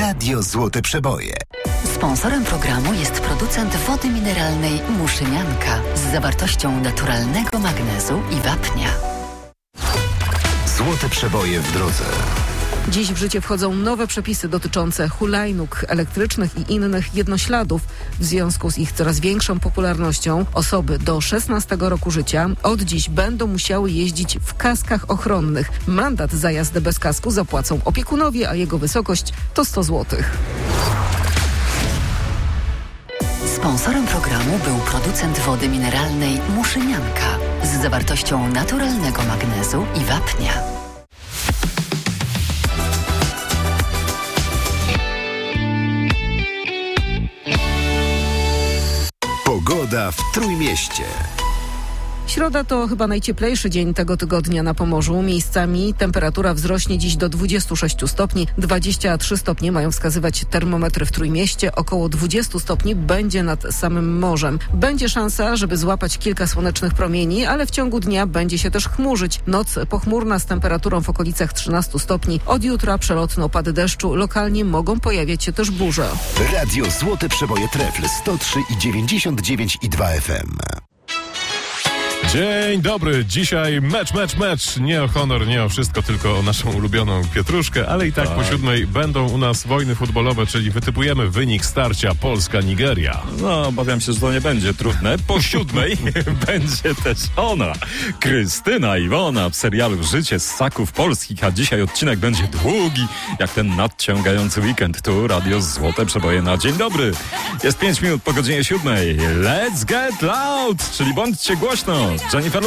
Radio Złote Przeboje. Sponsorem programu jest producent wody mineralnej Muszynianka z zawartością naturalnego magnezu i wapnia. Złote Przeboje w drodze. Dziś w życie wchodzą nowe przepisy dotyczące hulajnóg elektrycznych i innych jednośladów. W związku z ich coraz większą popularnością osoby do 16 roku życia od dziś będą musiały jeździć w kaskach ochronnych. Mandat za jazdę bez kasku zapłacą opiekunowie, a jego wysokość to 100 zł. Sponsorem programu był producent wody mineralnej Muszynianka z zawartością naturalnego magnezu i wapnia. Pogoda w Trójmieście. Środa to chyba najcieplejszy dzień tego tygodnia na Pomorzu. Miejscami temperatura wzrośnie dziś do 26 stopni. 23 stopnie mają wskazywać termometry w Trójmieście. Około 20 stopni będzie nad samym morzem. Będzie szansa, żeby złapać kilka słonecznych promieni, ale w ciągu dnia będzie się też chmurzyć. Noc pochmurna z temperaturą w okolicach 13 stopni. Od jutra przelotne opady deszczu. Lokalnie mogą pojawiać się też burze. Radio Złote Przeboje Trefl 103,99,2 FM. Dzień dobry, dzisiaj mecz. Nie o honor, nie o wszystko, tylko o naszą ulubioną pietruszkę, ale i tak po 7:00 będą u nas wojny futbolowe, czyli wytypujemy wynik starcia Polska-Nigeria. No, obawiam się, że to nie będzie trudne. Po 7:00 będzie też ona, Krystyna Iwona w serialu Życie z ssaków polskich, a dzisiaj odcinek będzie długi, jak ten nadciągający weekend. Tu Radio Złote Przeboje na dzień dobry. Jest 5 minut po godzinie 7:00. Let's get loud, czyli bądźcie głośno. Jennifer